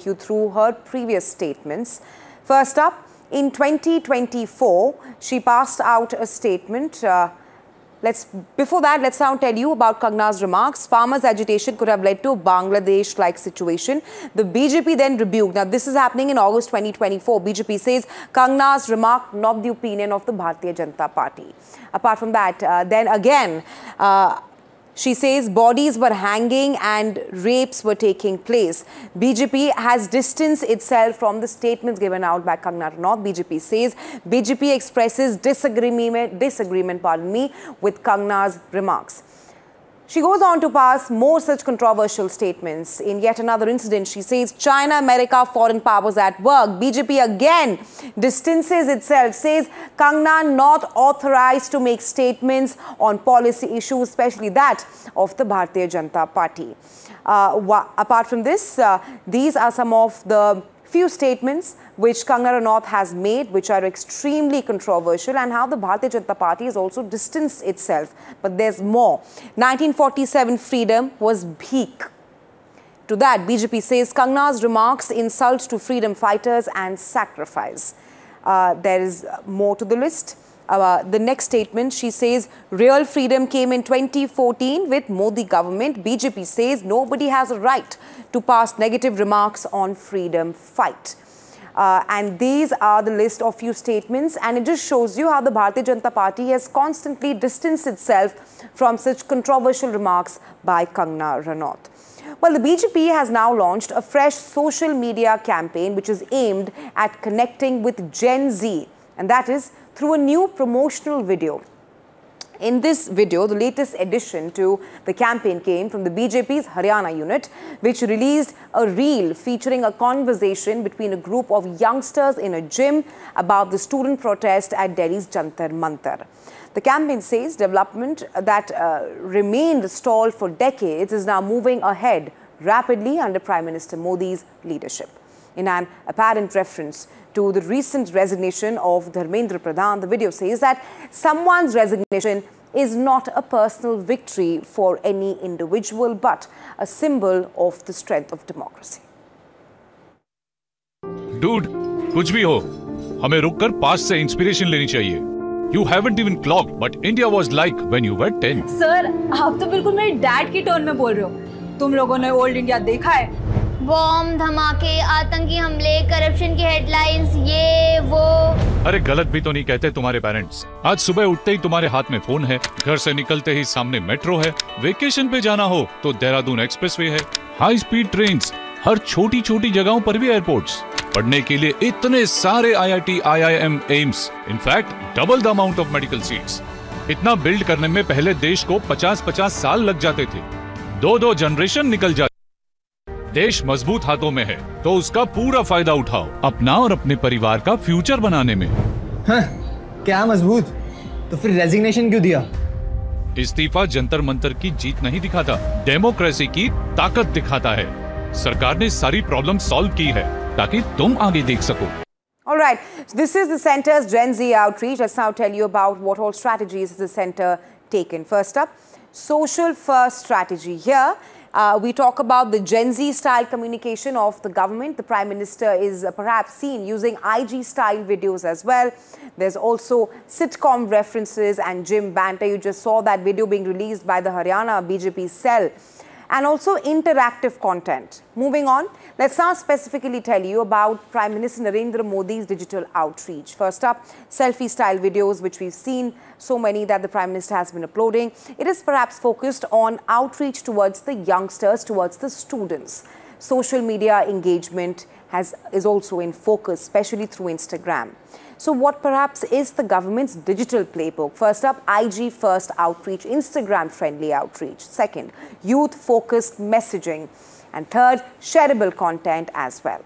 take you through her previous statements. First up, in 2024, she passed out a statement. Before that, let's now tell you about Kangana's remarks. Farmers' agitation could have led to a Bangladesh-like situation. The BJP then rebuked. Now, this is happening in August 2024. BJP says Kangana's remark, not the opinion of the Bharatiya Janata Party. Apart from that, then again, she says bodies were hanging and rapes were taking place. BJP has distanced itself from the statements given out by Kangana Ranaut. BJP says BJP expresses disagreement with Kangana's remarks. She goes on to pass more such controversial statements. In yet another incident, she says China, America, foreign powers at work. BJP again distances itself, says Kangana not authorized to make statements on policy issues, especially that of the Bharatiya Janata Party. Apart from this, these are some of the few statements which Kangana Ranaut has made, which are extremely controversial, and how the Bharatiya Janata Party has also distanced itself. But there's more. 1947 freedom was bheek. To that, BJP says Kangana's remarks insult to freedom fighters and sacrifice. There is more to the list. The next statement, she says real freedom came in 2014 with Modi government. BJP says nobody has a right to pass negative remarks on freedom fight. And these are the list of few statements, and it just shows you how the Bharatiya Janata Party has constantly distanced itself from such controversial remarks by Kangana Ranaut. Well, the BJP has now launched a fresh social media campaign which is aimed at connecting with Gen Z, and that is through a new promotional video. In this video, the latest addition to the campaign came from the BJP's Haryana unit, which released a reel featuring a conversation between a group of youngsters in a gym about the student protest at Delhi's Jantar Mantar. The campaign says development that remained stalled for decades is now moving ahead rapidly under Prime Minister Modi's leadership. In an apparent reference to the recent resignation of Dharmendra Pradhan, the video says that someone's resignation is not a personal victory for any individual, but a symbol of the strength of democracy. Dude, कुछ भी हो, हमें रुककर past से inspiration लेनी चाहिए. You haven't even clocked, but India was like when you were 10. Sir, आप तो बिल्कुल मेरे डैड की टोन में बोल रहे हो. तुम लोगों ने ओल्ड इंडिया देखा है? बॉम्ब, धमाके, आतंकी हमले, करप्शन की हेडलाइंस, ये वो. अरे गलत भी तो नहीं कहते तुम्हारे पेरेंट्स. आज सुबह उठते ही तुम्हारे हाथ में फोन है, घर से निकलते ही सामने मेट्रो है, वेकेशन पे जाना हो तो देहरादून एक्सप्रेसवे है, हाई स्पीड ट्रेन्स, हर छोटी छोटी जगहों पर भी एयरपोर्ट्स, पढ़ने के लिए इतने सारे IIT, IIM, AIIMS, in fact double the amount of medical seats. इतना बिल्ड करने में पहले देश को 50-50 साल लग जाते थे. 2 जनरेशन निकल जाते. देश मजबूत हाथों में है तो उसका पूरा फायदा उठाओ, अपना और अपने परिवार का फ्यूचर बनाने में. हाँ, क्या मजबूत? तो फिर रेजिग्नेशन क्यों दिया? इस्तीफा जंतर मंतर की जीत नहीं दिखाता, डेमोक्रेसी की ताकत दिखाता है. सरकार ने सारी प्रॉब्लम सॉल्व की है ताकि तुम आगे देख सको. All right, this is the center's Gen Z outreach. Let's now tell you about what all strategies has the center taken. First up, social first strategy. Here, we talk about the Gen Z style communication of the government. The Prime Minister is perhaps seen using IG style videos as well. There's also sitcom references and gym banter. You just saw that video being released by the Haryana BJP cell. And also interactive content. Moving on, let's now specifically tell you about Prime Minister Narendra Modi's digital outreach. First up, selfie style videos, which we've seen so many that the Prime Minister has been uploading. It is perhaps focused on outreach towards the youngsters, towards the students. Social media engagement is also in focus, especially through Instagram. So what perhaps is the government's digital playbook? First up, IG first outreach, Instagram friendly outreach. Second, youth focused messaging. And third, shareable content as well.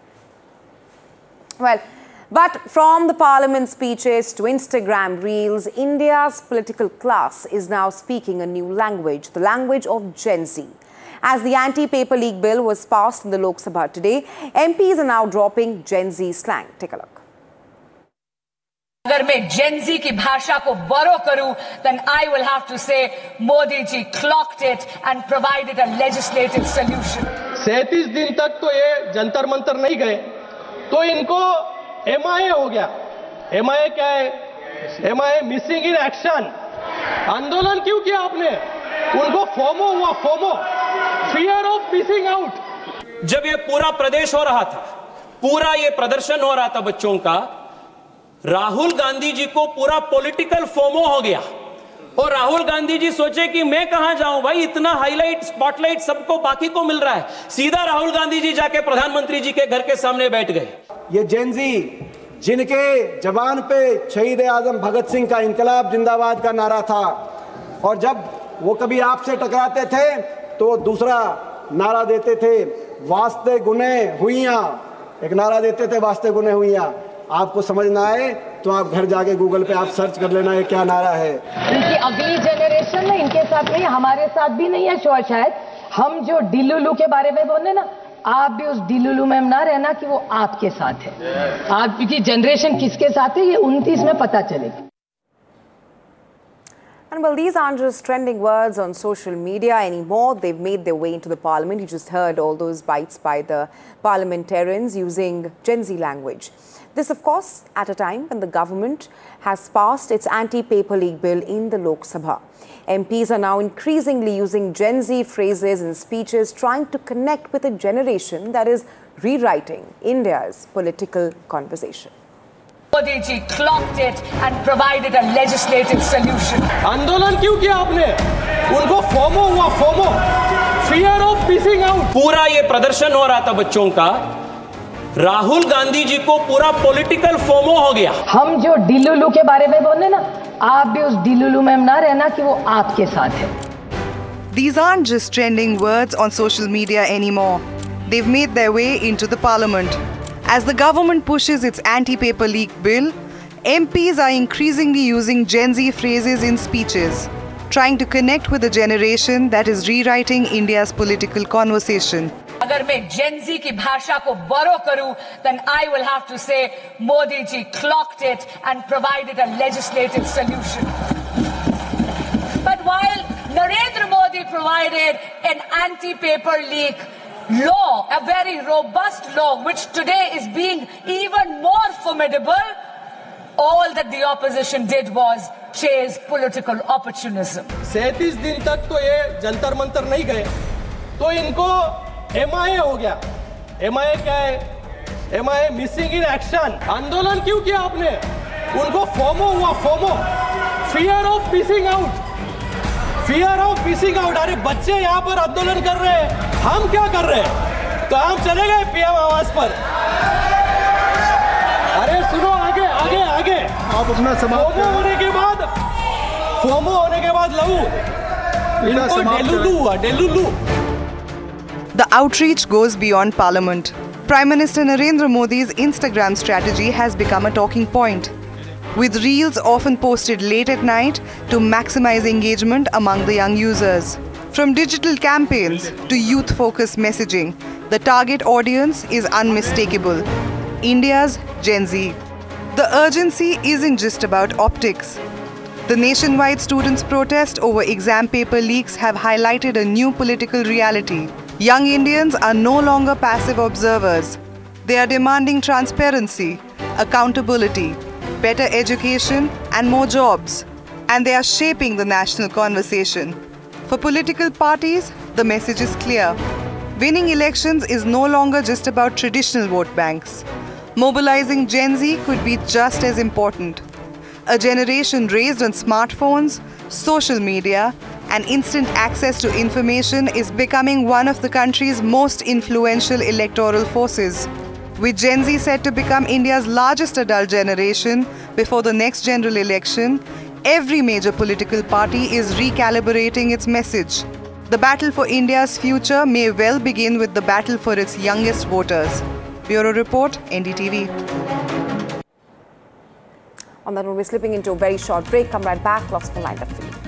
Well, but from the parliament speeches to Instagram reels, India's political class is now speaking a new language, the language of Gen Z. As the anti-paper leak bill was passed in the Lok Sabha today, MPs are now dropping Gen Z slang. Take a look. अगर मैं Gen Z की भाषा को borrow करूं, then I will have to say Modi ji clocked it and provided a legislative solution. 37 दिन तक तो ये जंतर मंतर नहीं गए, तो इनको MIA हो गया। MIA क्या है? MIA missing in action. आंदोलन क्यों किया आपने? उनको फोमो हुआ, FOMO, fear of missing out. जब ये पूरा प्रदेश हो रहा था, पूरा ये प्रदर्शन हो रहा था बच्चों का, राहुल गांधी जी को पूरा पॉलिटिकल फोमो हो गया और राहुल गांधी जी सोचे कि मैं कहां जाऊं भाई, इतना हाईलाइट स्पॉटलाइट सबको बाकी को मिल रहा है। सीधा राहुल गांधी जी जाके प्रधानमंत्री जी के घर के सामने बैठ गए। ये जेनजी जिनके जबान पे शहीद आजम भगत सिंह का इनकलाब जिंदाबाद का नारा था, और जब वो कभी आपसे टकराते थे तो दूसरा नारा देते थे, वास्ते गुने हुइयां, एक नारा देते थे, वास्ते गुने हुइयां। आपको समझ ना आए तो आप घर जाके गूगल पे आप सर्च कर लेना ये क्या नारा है। इनकी अगली जनरेशन में इनके साथ नहीं, हमारे साथ भी नहीं है शायद। हम जो डिलुलू के बारे में बोले ना, आप भी उस डिलुलू में ना रहना कि वो आपके साथ है। आपकी जनरेशन किसके साथ है ये 29 में पता चलेगा। And well, these aren't just trending words on social media anymore. They've made their way into the parliament. You just heard all those bites by the parliamentarians using Gen Z language. This, of course, at a time when the government has passed its anti-paper league bill in the Lok Sabha. MPs are now increasingly using Gen Z phrases and speeches, trying to connect with a generation that is rewriting India's political conversation. Modi ji clocked it and provided a legislative solution. आंदोलन क्यों किया आपने? उनको FOMO हुआ, FOMO, fear of missing out. पूरा ये प्रदर्शन हो रहा था बच्चों का, राहुल गांधी जी को पूरा पॉलिटिकल फोमो हो गया। हम जो डिलुलू के बारे में बोले ना, आप भी उस डिलुलू में ना रहना कि वो आपके साथ है। These aren't just trending words on social media anymore. They've made their way into the parliament. As the government pushes its anti-paper leak bill, MPs are increasingly using Gen Z phrases in speeches, trying to connect with a generation that is rewriting India's political conversation. अगर मैं Gen Z की भाषा को borrow करूं, then I will have to say Modi ji clocked it and provided a legislative solution. But while Narendra Modi provided an anti-paper leak law, a very robust law, which today is being even more formidable, all that the opposition did was chase political opportunism. 37 दिन तक तो ये जंतर मंतर नहीं गए, तो इनको MIA हो गया। MIA क्या है? MIA missing in action. आंदोलन क्यों किया आपने? उनको फोमो हुआ, FOMO, fear of missing out, fear of missing out. अरे बच्चे यहाँ पर आंदोलन कर रहे हैं, हम क्या कर रहे हैं? तो हम चले गए PM आवास पर। अरे सुनो, आगे आगे आगे, आप अपना समाप्त फोमो होने के बाद लहू, इनको डेलुलू हुआ, डेलुलू। The outreach goes beyond Parliament. Prime Minister Narendra Modi's Instagram strategy has become a talking point, with reels often posted late at night to maximize engagement among the young users. From digital campaigns to youth-focused messaging, the target audience is unmistakable: India's Gen Z. The urgency isn't just about optics. The nationwide students' protest over exam paper leaks have highlighted a new political reality. Young Indians are no longer passive observers. They are demanding transparency, accountability, better education, and more jobs. And they are shaping the national conversation. For political parties, the message is clear. Winning elections is no longer just about traditional vote banks. Mobilizing Gen Z could be just as important. A generation raised on smartphones, social media, and instant access to information is becoming one of the country's most influential electoral forces. With Gen Z set to become India's largest adult generation before the next general election, every major political party is recalibrating its message. The battle for India's future may well begin with the battle for its youngest voters. Bureau Report, NDTV. On that note, we're slipping into a very short break. Come right back. Lots more lined up for you.